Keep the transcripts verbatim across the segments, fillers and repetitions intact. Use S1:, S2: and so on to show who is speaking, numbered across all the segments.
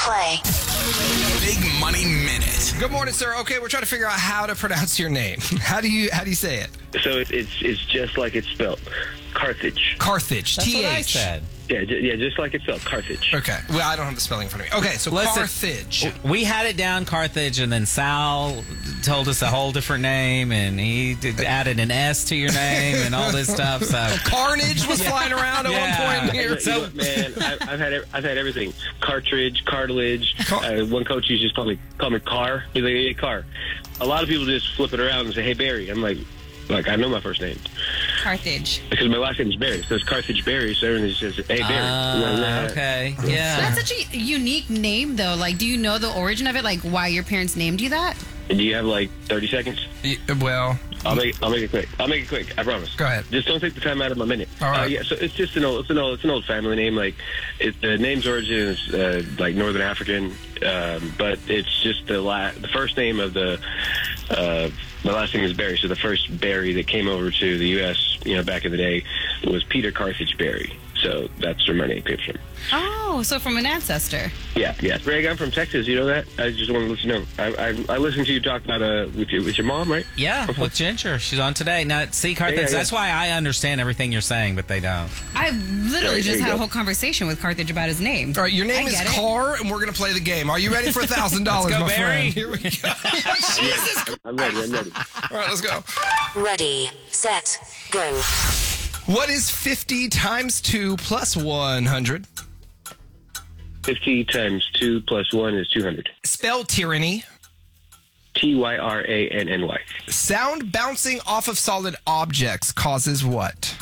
S1: Play.
S2: Big Money Minute.
S3: Good morning, sir. Okay, we're trying to figure out how to pronounce your name. How do you how do you say it?
S4: So it's it's, it's just like it's spelled. Carthage.
S3: Carthage.
S5: That's
S3: T H.
S5: what I said.
S4: Yeah, j- yeah, just like it's spelled. Carthage.
S3: Okay. Well, I don't have the spelling in front of me. Okay, so
S5: Listen,
S3: Carthage.
S5: We had it down Carthage, and then Sal told us a whole different name, and he did, added an S to your name and all this stuff. So
S3: Carnage was flying around at
S5: Yeah.
S3: one point here.
S4: You know what, man, I, I've had ev- I've had everything. Cartridge, cartilage.
S3: Car-
S4: uh, one coach used to just call me call me Car. He's like, hey, Car. A lot of people just flip it around and say, hey, Barry. I'm like, like I know my first name
S6: Carthage.
S4: because my last name is Barry. So it's Carthage Barry. So everyone just says, hey, Barry.
S5: Uh, okay, yeah.
S6: That's such a unique name, though. Like, do you know the origin of it? Like, why your parents named you that?
S4: Do you have like thirty seconds?
S3: Y- Well,
S4: I'll make I'll make it quick. I'll make it quick. I promise.
S3: Go ahead.
S4: Just don't take the time out of my minute.
S3: All right.
S4: Uh, yeah. So it's just an old it's an old it's an old family name. Like it, the name's origin is uh, like Northern African, um, but it's just the la- the first name of the. Uh, my last name is Barry, so the first Barry that came over to the U S, you know, back in the day, was Peter Carthage Barry. So that's where my name came from.
S6: Oh, so from an ancestor.
S4: Yeah, yeah. Greg, I'm from Texas. You know that? I just wanted to let you know. I I, I listened to you talk about uh with your with your mom, right?
S5: Yeah, with Ginger. She's on today. Now, see, Carthage,
S4: Yeah, yeah, yeah.
S5: that's why I understand everything you're saying, but they don't.
S6: I literally
S4: There
S6: just
S4: you
S6: had
S4: go.
S6: a whole conversation with Carthage about his name.
S3: all right, your name
S6: I
S3: is
S6: get it.
S3: Car, and we're going to play the game. Are you ready for one thousand dollars,
S5: Let's go,
S3: my
S5: Barry.
S3: friend? Here we go. Jesus.
S4: I'm ready. I'm ready.
S3: All right, let's go.
S1: Ready, set, go.
S3: What is fifty times two plus one hundred?
S4: Fifty times two plus one is two hundred.
S3: Spell tyranny.
S4: T Y R A N N Y.
S3: Sound bouncing off of solid objects causes what?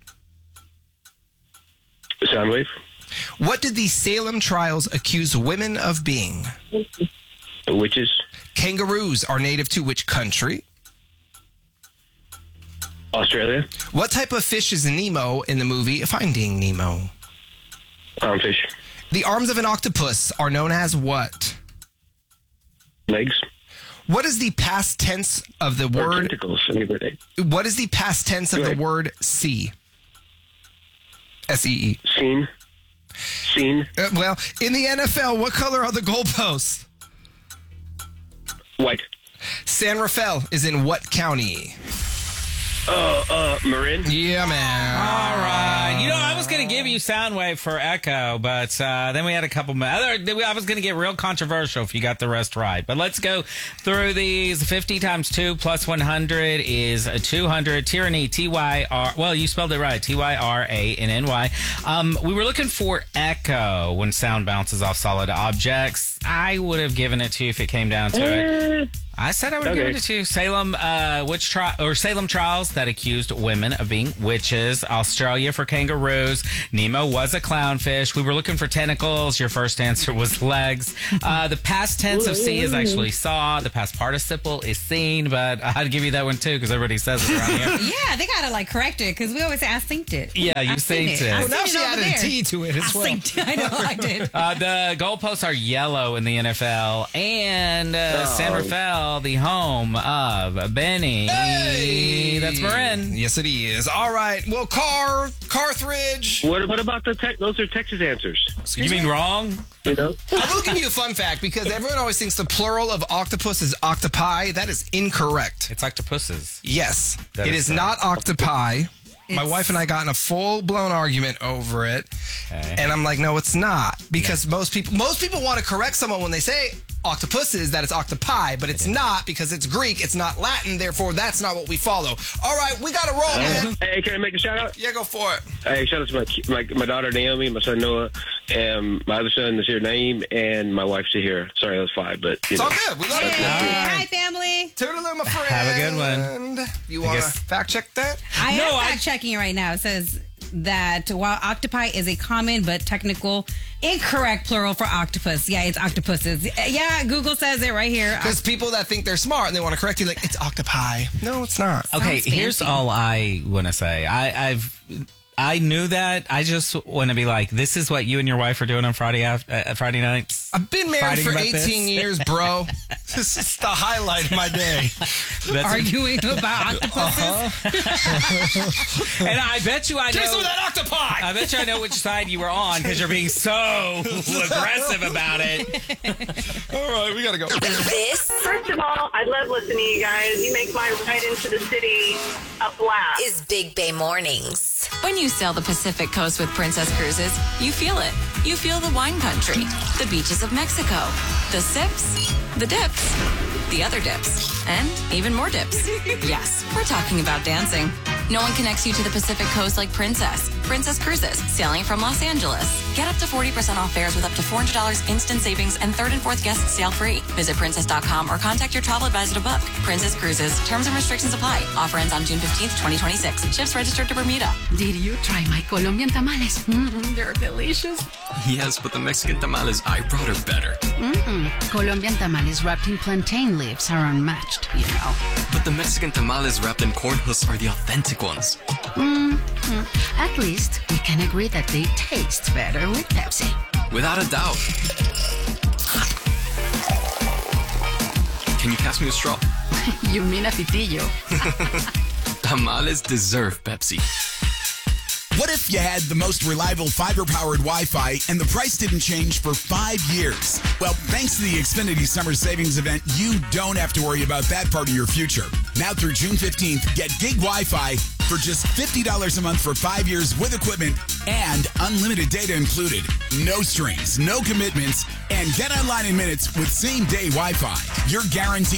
S4: Sound wave.
S3: What did the Salem trials accuse women of being?
S4: Witches.
S3: Kangaroos are native to which country?
S4: Australia.
S3: What type of fish is Nemo in the movie Finding Nemo?
S4: Clownfish.
S3: The arms of an octopus are known as what?
S4: Legs.
S3: What is the past tense of the
S4: Or
S3: word?
S4: tentacles. Any birthday.
S3: What is the past tense of
S4: Go
S3: the
S4: ahead.
S3: word see? S E E.
S4: Scene. Scene.
S3: Uh, well, in the N F L, what color are the goalposts?
S4: White.
S3: San Rafael is in what county?
S4: Uh, uh, Marin.
S3: Yeah, man.
S5: All right. You know, I was going to give you Soundwave for Echo, but uh, then we had a couple more. Other, I was going to get real controversial if you got the rest right. But let's go through these. fifty times two plus one hundred is two hundred. Tyranny, T Y R. Well, you spelled it right. T Y R A N N Y. Um, we were looking for Echo when sound bounces off solid objects. I would have given it to you if it came down to it. I said I would have
S4: Okay.
S5: given it to you. Salem uh, witch tri- or Salem trials that accused women of being witches. Australia for kangaroos. Nemo was a clownfish. We were looking for tentacles. Your first answer was legs. Uh, the past tense of see is actually saw. The past participle is seen, but I'd give you that one too because everybody says it around here.
S6: Yeah, they gotta like correct it because we always say I synced it.
S5: Yeah, you
S6: I seen
S5: synced it.
S6: I
S5: Well,
S3: Now
S6: seen
S3: she
S6: over
S3: added
S6: there.
S3: a T to it as
S6: I
S3: well.
S6: synced it. I know I did.
S5: Uh, the goalposts are yellow in the N F L, and uh,
S4: Oh.
S5: San Rafael, the home of Benny.
S3: Hey!
S5: That's Marin.
S3: Yes, it is. All right. Well, Car, Carthage.
S4: What, what about the tech? Those are Texas answers.
S5: You mean wrong?
S4: You know.
S3: I will give you a fun fact because everyone always thinks the plural of octopus is octopi. That is incorrect.
S5: It's octopuses.
S3: Yes,
S5: That
S3: it
S5: is
S3: is not octopi. My
S6: It's-
S3: wife and I got in a full blown argument over it,
S5: Okay.
S3: and I'm like, no, it's not because most people most people want to correct someone when they say octopuses that it's octopi, but it's not because it's Greek, it's not Latin, therefore that's not what we follow. All right, we got to roll, man.
S4: Hey, can I make a shout out?
S3: Yeah, go for it.
S4: Hey, shout out to my my, my daughter Naomi, my son Noah, and my other son Nasir Naeem, and my wife Shahira. Sorry, that was five, but you
S3: It's
S4: know.
S3: all good. We love
S6: Hey,
S3: it.
S6: hi, family.
S3: Toodaloo, my friend.
S5: Have a good
S3: one. You want to
S5: guess-
S3: fact check that?
S6: I
S5: No,
S6: am
S5: I-
S6: fact checking it right now. It says that while octopi is a common but technical incorrect plural for octopus. Yeah, it's octopuses. Yeah, Google says it right here.
S3: Because people that think they're smart and they want to correct you, like, it's octopi. No, it's not.
S5: Okay,
S6: Sounds
S5: here's
S6: fancy.
S5: all I want to say. I, I've I knew that. I just want to be like, this is what you and your wife are doing on Friday after, uh, Friday nights.
S3: I've been married
S5: Fighting
S3: for
S5: about
S3: eighteen
S5: this?
S3: years, bro. This is the highlight of my day.
S5: That's
S6: Arguing about octopuses.
S5: and I bet you I
S3: Give me some
S5: know.
S3: of that octopi.
S5: I bet you I know which side you were on because you're being so aggressive about it.
S3: All right, we gotta go.
S1: This
S7: First of all, I love listening to you guys. You make my ride into the city a blast.
S1: is Big Bay Mornings.
S8: When you sail the Pacific Coast with Princess Cruises, you feel it. You feel the wine country, the beaches of Mexico, the sips, the dips, the other dips, and even more dips. Yes, we're talking about dancing. No one connects you to the Pacific Coast like Princess. Princess Cruises, sailing from Los Angeles. Get up to forty percent off fares with up to four hundred dollars instant savings and third and fourth guests sail free. Visit princess dot com or contact your travel advisor to book. Princess Cruises. Terms and restrictions apply. Offer ends on June fifteenth, twenty twenty-six. Ships registered to Bermuda.
S9: Did you try my Colombian tamales? Mm, they're delicious.
S10: Yes, but the Mexican tamales I brought are better.
S9: Mm-mm. Colombian tamales wrapped in plantain leaves are unmatched, you know.
S10: But the Mexican tamales wrapped in corn husks are the authentic ones.
S9: Mm-hmm. At least we can agree that they taste better with Pepsi.
S10: Without a doubt. Can you pass me a straw?
S9: You mean a pitillo.
S10: Tamales deserve Pepsi.
S2: What if you had the most reliable fiber-powered Wi-Fi and the price didn't change for five years? Well, thanks to the Xfinity Summer Savings Event, you don't have to worry about that part of your future. Now through June fifteenth, get gig Wi-Fi for just fifty dollars a month for five years with equipment and unlimited data included. No strings, no commitments, and get online in minutes with same-day Wi-Fi. You're guaranteed